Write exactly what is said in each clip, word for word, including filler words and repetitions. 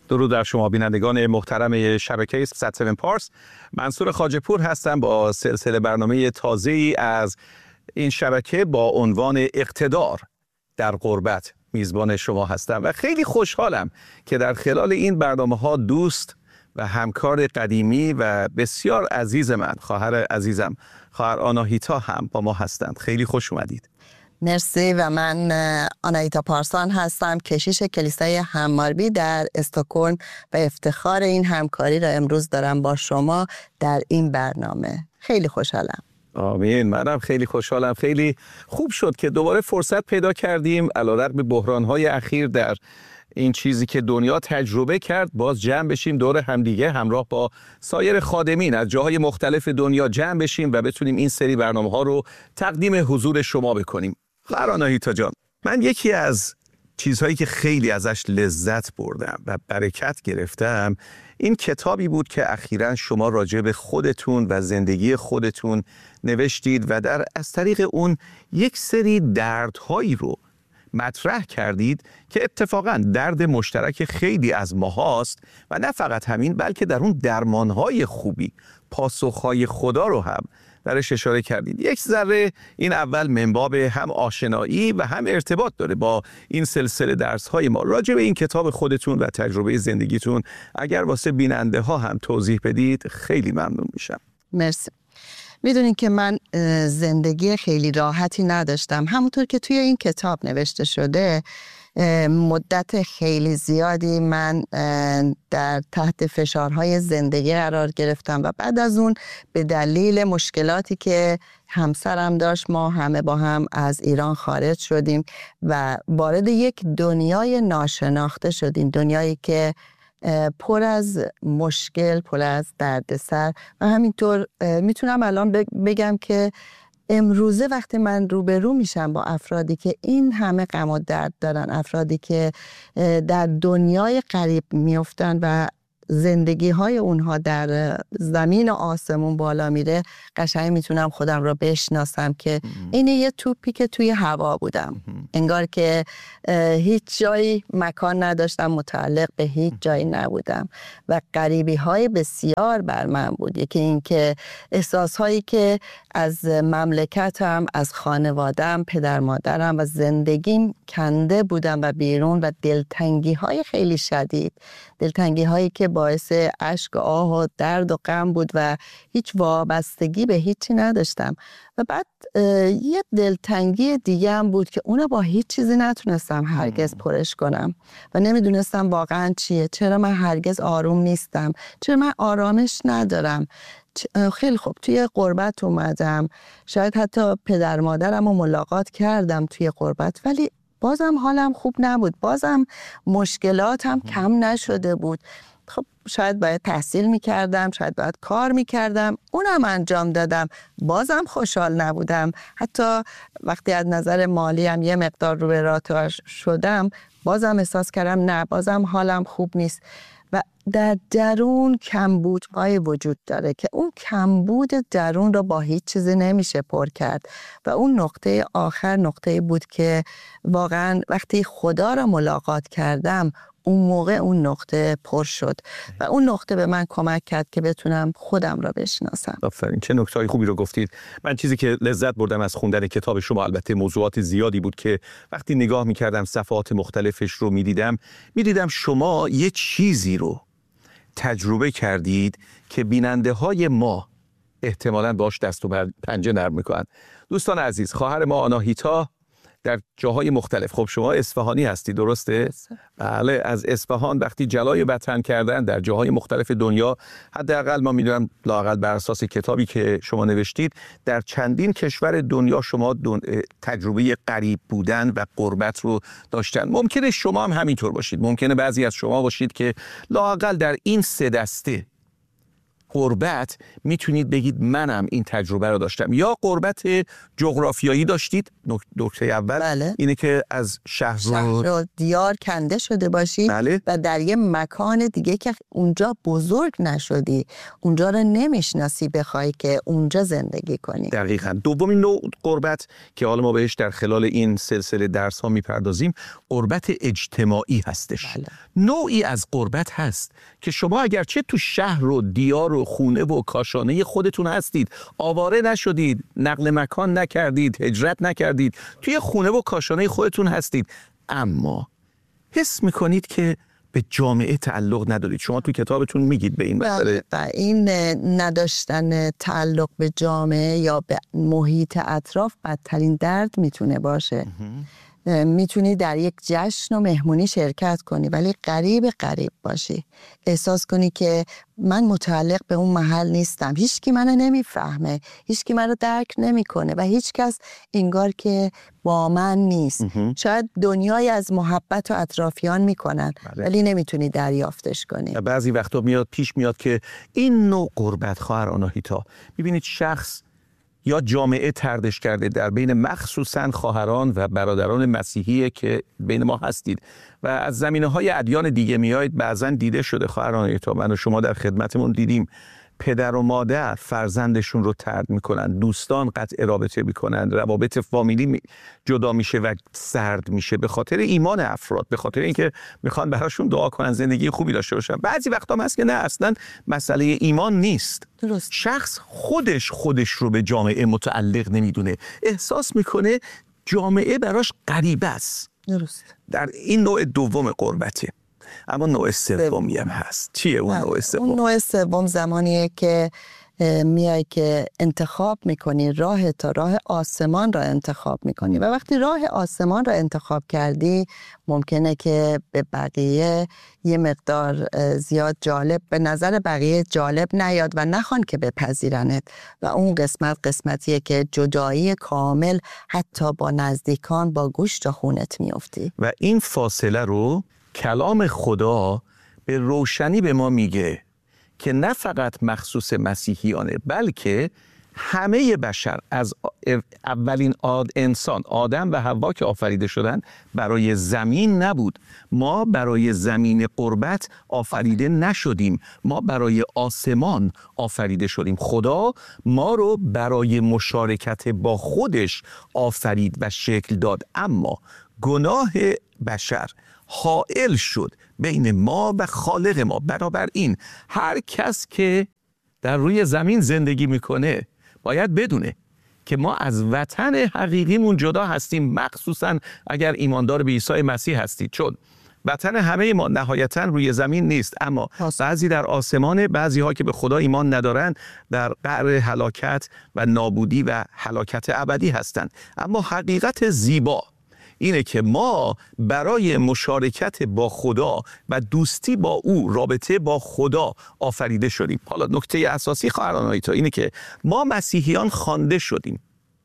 درود در شما بینندگان محترم شبکه صد و هفت پارس. منصور خواجه‌پور هستم با سلسله برنامه تازه‌ای از این شبکه با عنوان اقتدار در غربت میزبان شما هستم و خیلی خوشحالم که در خلال این برنامه‌ها دوست و همکار قدیمی و بسیار عزیز من، خواهر عزیزم خواهر آناهیتا هم با ما هستند. خیلی خوش اومدید. مرسی. و من آناهیتا پارسان هستم، کشیش کلیسای هماربی در استکهلم و افتخار این همکاری را امروز دارم با شما در این برنامه. خیلی خوشحالم. آمین. منم خیلی خوشحالم. خیلی خوب شد که دوباره فرصت پیدا کردیم علیرغم بحران‌های اخیر در این چیزی که دنیا تجربه کرد، باز جمع بشیم دور همدیگه همراه با سایر خادمین از جاهای مختلف دنیا جمع بشیم و بتونیم این سری برنامه‌ها رو تقدیم حضور شما بکنیم. خواهر آناهیتا جان، من یکی از چیزهایی که خیلی ازش لذت بردم و برکت گرفتم این کتابی بود که اخیراً شما راجع به خودتون و زندگی خودتون نوشتید و در از طریق اون یک سری دردهایی رو مطرح کردید که اتفاقاً درد مشترک خیلی از ماهاست و نه فقط همین، بلکه در اون درمانهای خوبی پاسخهای خدا رو هم درش اشاره کردید. یک ذره این اول منباب هم آشنایی و هم ارتباط داره با این سلسله درس‌های ما. راجع به این کتاب خودتون و تجربه زندگیتون اگر واسه بیننده ها هم توضیح بدید خیلی ممنون میشم. مرسی. میدونین که من زندگی خیلی راحتی نداشتم. همونطور که توی این کتاب نوشته شده مدت خیلی زیادی من در تحت فشارهای زندگی قرار گرفتم و بعد از اون به دلیل مشکلاتی که همسرم داشت ما همه با هم از ایران خارج شدیم و وارد یک دنیای ناشناخته شدیم، دنیایی که پر از مشکل، پر از دردسر و همینطور میتونم الان بگم که امروزه وقتی من روبرو میشم با افرادی که این همه غم و درد دارن، افرادی که در دنیای غریب میفتن و زندگی های اونها در زمین و آسمون بالا میره، قشنگ میتونم خودم رو بشناسم که اینه یه توپی که توی هوا بودم، انگار که هیچ جایی مکان نداشتم، متعلق به هیچ جایی نبودم و غریبی های بسیار بر من بود. یکی این که احساس هایی که از مملکتم، از خانوادم، پدر مادرم و زندگیم کنده بودم و بیرون و دلتنگی های خیلی شدید، دلتنگی هایی که باعث اشک و آه و درد و غم بود و هیچ وابستگی به هیچی نداشتم. و بعد یه دلتنگی دیگه هم بود که اونو با هیچ چیزی نتونستم هرگز پرش کنم و نمیدونستم واقعا چیه. چرا من هرگز آروم نیستم؟ چرا من آرامش ندارم؟ خیلی خوب توی غربت اومدم، شاید حتی پدر مادرم رو ملاقات کردم توی غربت، ولی بازم حالم خوب نبود، بازم مشکلاتم کم نشده بود. خب شاید باید تحصیل میکردم، شاید باید کار میکردم، اونم انجام دادم، بازم خوشحال نبودم. حتی وقتی از نظر مالی هم یه مقدار رو به راه شدم، بازم احساس کردم نه، بازم حالم خوب نیست. و در درون کمبودهای وجود داره که اون کمبود درون رو با هیچ چیزی نمیشه پر کرد و اون نقطه آخر نقطه بود که واقعا وقتی خدا رو ملاقات کردم اون موقع اون نقطه پر شد و اون نقطه به من کمک کرد که بتونم خودم را بشناسم. آفرین، چه نکته‌های خوبی رو گفتید. من چیزی که لذت بردم از خوندن کتاب شما، البته موضوعات زیادی بود که وقتی نگاه می‌کردم صفحات مختلفش رو می‌دیدم می‌دیدم شما یه چیزی رو تجربه کردید که بیننده‌های ما احتمالاً باش دست و پنجه نرم می‌کنن. دوستان عزیز، خواهر ما آناهیتا در جاهای مختلف، خب شما اصفهانی هستی درسته؟ بله. از اصفهان وقتی جلای وطن کردن در جاهای مختلف دنیا، حداقل ما میدونم لااقل بر اساس کتابی که شما نوشتید در چندین کشور دنیا شما دون... تجربه غریب بودن و غربت رو داشتن. ممکنه شما هم همینطور باشید، ممکنه بعضی از شما باشید که لااقل در این سه دسته غربت میتونید بگید منم این تجربه رو داشتم. یا غربت جغرافیایی داشتید، نکته اول بله. اینه که از شهر, شهر و دیار کنده شده باشی. بله. و در یه مکان دیگه که اونجا بزرگ نشدی، اونجا رو نمیشناسی، بخوای که اونجا زندگی کنی. دقیقاً. دومین نوع غربت که حالا ما بهش در خلال این سلسله درس ها میپردازیم غربت اجتماعی هستش. بله. نوعی از غربت هست که شما اگرچه تو شهر و دیار و خونه و کاشانه خودتون هستید، آواره نشدید، نقل مکان نکردید، هجرت نکردید، توی خونه و کاشانه خودتون هستید، اما حس میکنید که به جامعه تعلق ندارید. شما تو کتابتون میگید به این مسئله. و این نداشتن تعلق به جامعه یا به محیط اطراف بدترین درد میتونه باشه. میتونی در یک جشن و مهمونی شرکت کنی ولی غریب غریب باشی، احساس کنی که من متعلق به اون محل نیستم، هیچکی منو نمیفهمه، هیچکی منو درک نمیکنه و هیچکس انگار که با من نیست. شاید دنیای از محبت و اطرافیان میکنن ولی نمیتونی دریافتش کنی. بعضی وقتا میاد پیش میاد که این نوع غربت، خواهر آناهیتا، میبینید شخص یا جامعه طردش کرده، در بین مخصوصاً خواهران و برادران مسیحی که بین ما هستید و از زمینه‌های ادیان دیگه میایید، بعضاً دیده شده خواهر آناهیتا، من و شما در خدمتمون دیدیم، پدر و مادر فرزندشون رو طرد میکنن، دوستان قطع رابطه میکنن، روابط فامیلی جدا میشه و سرد میشه به خاطر ایمان افراد، به خاطر اینکه میخوان براشون دعا کنن زندگی خوبی داشته باشن. بعضی وقتا هم هست که نه، اصلا مسئله ایمان نیست. درست. شخص خودش خودش رو به جامعه متعلق نمیدونه، احساس میکنه جامعه براش غریبه است. درست. در این نوع دوم غربته. اما نوع سومی هم هست. چیه اون نوع سوم؟ اون نوع سوم زمانیه که میای که انتخاب میکنی راه تا راه آسمان را انتخاب میکنی و وقتی راه آسمان را انتخاب کردی ممکنه که به بقیه یه مقدار زیاد جالب، به نظر بقیه جالب نیاد و نخوان که بپذیرنت و اون قسمت قسمتیه که جدایی کامل حتی با نزدیکان، با گوشت و خونت میفتی. و این فاصله رو کلام خدا به روشنی به ما میگه که نه فقط مخصوص مسیحیانه بلکه همه بشر، از اولین آد انسان آدم و حوا که آفریده شدن برای زمین نبود. ما برای زمین قربت آفریده نشدیم، ما برای آسمان آفریده شدیم. خدا ما رو برای مشارکت با خودش آفرید و شکل داد، اما گناه بشر حائل شد بین ما و خالق ما. بنابراین هر کس که در روی زمین زندگی میکنه باید بدونه که ما از وطن حقیقیمون جدا هستیم، مخصوصا اگر ایماندار به عیسی مسیح هستید، چون وطن همه ما نهایتا روی زمین نیست، اما بعضی در آسمانه، بعضی ها که به خدا ایمان ندارن در قعر هلاکت و نابودی و هلاکت ابدی هستند. اما حقیقت زیبا اینه که ما برای مشارکت با خدا و دوستی با او، رابطه با خدا آفریده شدیم. حالا نکته اساسی خواهران آناهیتا اینه که ما مسیحیان خوانده شدیم،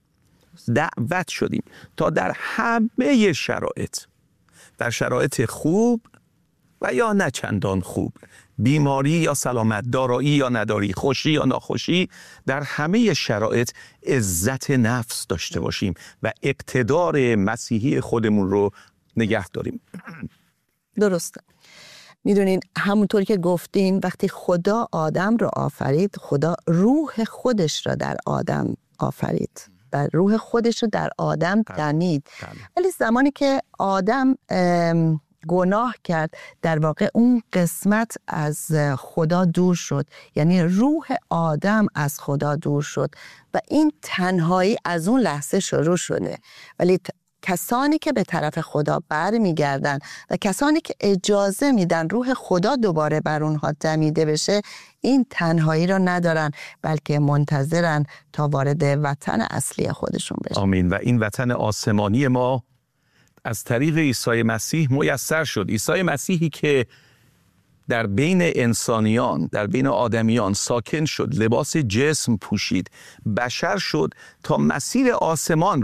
دعوت شدیم تا در همه شرایط، در شرایط خوب و یا نه چندان خوب، بیماری یا سلامت، دارایی یا نداری، خوشی یا ناخوشی، در همه شرایط عزت نفس داشته باشیم و اقتدار مسیحی خودمون رو نگه داریم. درسته. میدونین همونطور که گفتین وقتی خدا آدم رو آفرید، خدا روح خودش رو در آدم آفرید و روح خودش رو در آدم دمید. ولی زمانی که آدم گناه کرد، در واقع اون قسمت از خدا دور شد، یعنی روح آدم از خدا دور شد و این تنهایی از اون لحظه شروع شده. ولی کسانی که به طرف خدا بر میگردن و کسانی که اجازه میدن روح خدا دوباره بر اونها دمیده بشه، این تنهایی رو ندارن بلکه منتظرن تا وارد وطن اصلی خودشون بشن. آمین. و این وطن آسمانی ما از طریق عیسی مسیح میسر شد. عیسی مسیحی که در بین انسانیان، در بین آدمیان ساکن شد، لباس جسم پوشید، بشر شد تا مسیر آسمان را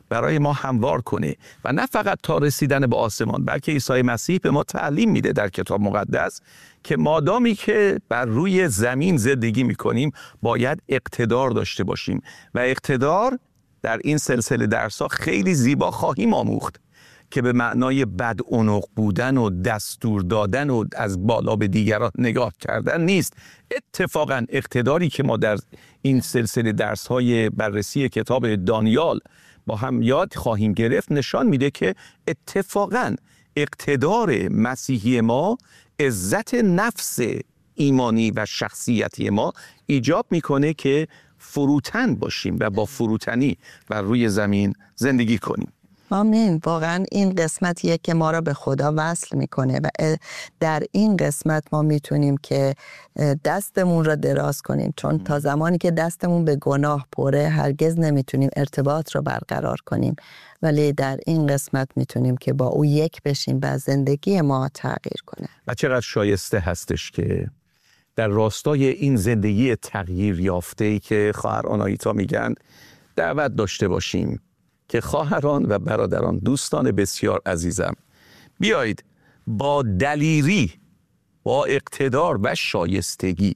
برای ما هموار کنه و نه فقط تا رسیدن به آسمان، بلکه عیسی مسیح به ما تعلیم میده در کتاب مقدس که مادامی که بر روی زمین زندگی میکنیم باید اقتدار داشته باشیم و اقتدار در این سلسله درس‌ها خیلی زیبا خواهیم آموخت که به معنای بدعنق بودن و دستور دادن و از بالا به دیگران نگاه کردن نیست. اتفاقا اقتداری که ما در این سلسله درس‌های بررسی کتاب دانیال با هم یاد خواهیم گرفت نشان میده که اتفاقا اقتدار مسیحی ما عزت نفس ایمانی و شخصیتی ما ایجاب میکنه که فروتن باشیم و با فروتنی بر روی زمین زندگی کنیم. آمین. واقعا این قسمتیه که ما را به خدا وصل میکنه و در این قسمت ما میتونیم که دستمون را دراز کنیم، چون تا زمانی که دستمون به گناه پره هرگز نمیتونیم ارتباط را برقرار کنیم، ولی در این قسمت میتونیم که با او یک بشیم و زندگی ما تغییر کنه. و چقدر شایسته هستش که در راستای این زندگی تغییر یافته‌ای که خواهر آناهیتا میگن دعوت داشته باشیم که خواهران و برادران، دوستان بسیار عزیزم، بیایید با دلیری، با اقتدار و شایستگی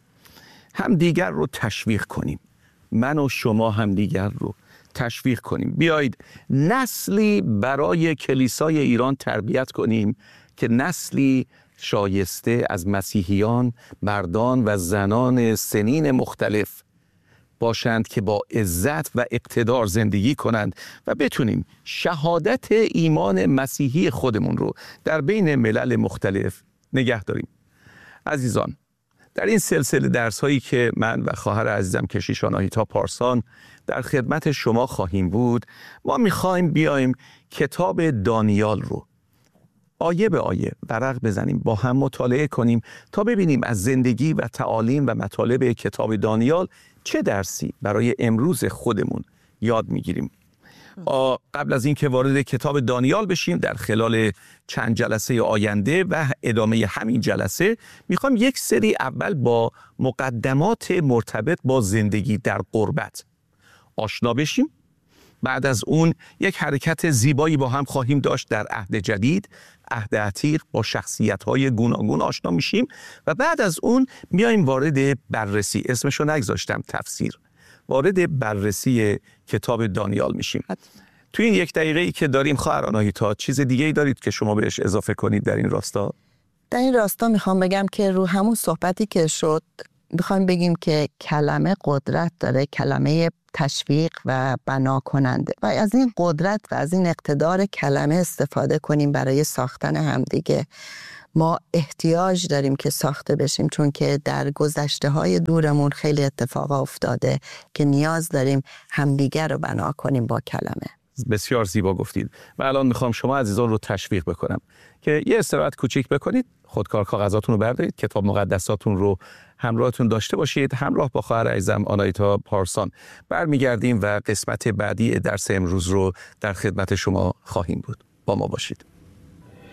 هم دیگر رو تشویق کنیم. من و شما هم دیگر رو تشویق کنیم. بیایید نسلی برای کلیسای ایران تربیت کنیم که نسلی شایسته از مسیحیان، مردان و زنان سنین مختلف باشند که با عزت و اقتدار زندگی کنند و بتونیم شهادت ایمان مسیحی خودمون رو در بین ملل مختلف نگه داریم. عزیزان، در این سلسله درس هایی که من و خواهر عزیزم کشیش آناهیتا پارسان در خدمت شما خواهیم بود، ما میخوایم بیایم کتاب دانیال رو آیه به آیه ورق بزنیم، با هم مطالعه کنیم تا ببینیم از زندگی و تعالیم و مطالب کتاب دانیال چه درسی برای امروز خودمون یاد میگیریم. قبل از این که وارد کتاب دانیال بشیم، در خلال چند جلسه آینده و ادامه همین جلسه میخوام یک سری اول با مقدمات مرتبط با زندگی در غربت آشنا بشیم. بعد از اون یک حرکت زیبایی با هم خواهیم داشت در عهد جدید، عهد عتیق، با شخصیت‌های گوناگون آشنا میشیم و بعد از اون میایم وارد بررسی، اسمشو نگذاشتم تفسیر، وارد بررسی کتاب دانیال میشیم. توی این یک دقیقه‌ای که داریم خواهر آناهیتا، چیز دیگه‌ای دارید که شما بهش اضافه کنید در این راستا؟ در این راستا میخوام بگم که رو همون صحبتی که شد میخوام بگیم که کلمه قدرت داره، کلمه تشویق و بنا کننده، و از این قدرت و از این اقتدار کلمه استفاده کنیم برای ساختن همدیگه. ما احتیاج داریم که ساخته بشیم، چون که در گذشته های دورمون خیلی اتفاقا افتاده که نیاز داریم همدیگه رو بنا کنیم با کلمه. بسیار زیبا گفتید و الان میخوام شما عزیزان رو تشویق بکنم که یه استراحت کوچیک بکنید، خودکار کاغذاتون رو بردارید، کتاب مقدساتون رو همراهتون داشته باشید. همراه با خواهر عزیزم آناهیتا پارسان برمیگردیم و قسمت بعدی درس امروز رو در خدمت شما خواهیم بود. با ما باشید.